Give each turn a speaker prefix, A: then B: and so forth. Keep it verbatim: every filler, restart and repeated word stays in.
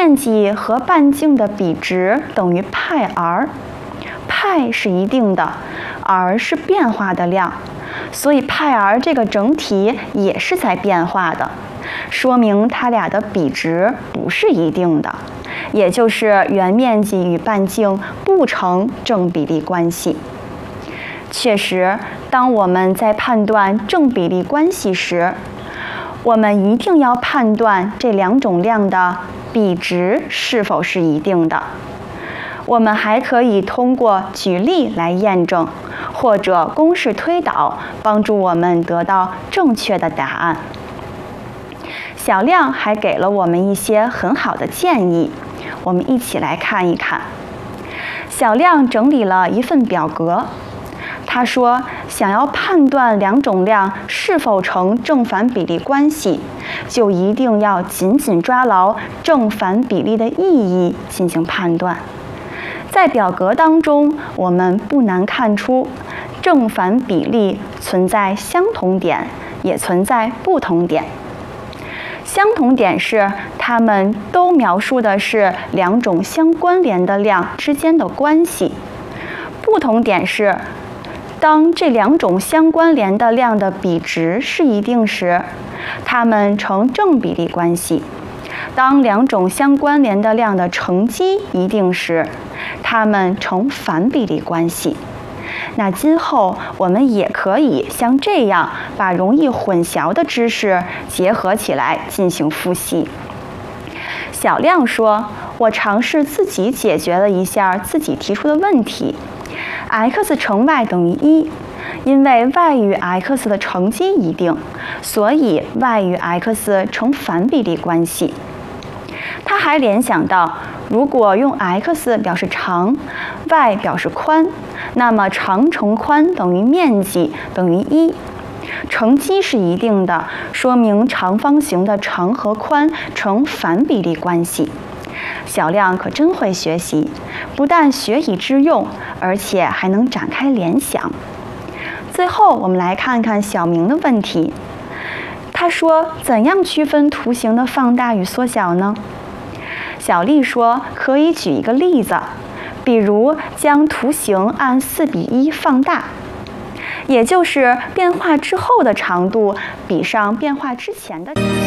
A: 面积和半径的比值等于派 r， 派是一定的 ，r 是变化的量，所以派 r 这个整体也是在变化的，说明它俩的比值不是一定的，也就是圆面积与半径不成正比例关系。确实，当我们在判断正比例关系时，我们一定要判断这两种量的比值是否是一定的。我们还可以通过举例来验证，或者公式推导，帮助我们得到正确的答案。小亮还给了我们一些很好的建议，我们一起来看一看。小亮整理了一份表格，他说，想要判断两种量是否成正反比例关系，就一定要紧紧抓牢正反比例的意义进行判断。在表格当中，我们不难看出，正反比例存在相同点，也存在不同点。相同点是，它们都描述的是两种相关联的量之间的关系。不同点是，当这两种相关联的量的比值是一定时，它们成正比例关系；当两种相关联的量的乘积一定时，它们成反比例关系。那今后我们也可以像这样把容易混淆的知识结合起来进行复习。小亮说，我尝试自己解决了一下自己提出的问题。x 乘 y 等于一，因为 y 与 x 的乘积一定，所以 y 与 x 成反比例关系。他还联想到，如果用 x 表示长 ，y 表示宽，那么长乘宽等于面积等于一，乘积是一定的，说明长方形的长和宽成反比例关系。小亮可真会学习，不但学以致用，而且还能展开联想。最后，我们来看看小明的问题。他说，怎样区分图形的放大与缩小呢？小丽说，可以举一个例子，比如将图形按四比一放大，也就是变化之后的长度比上变化之前的长度。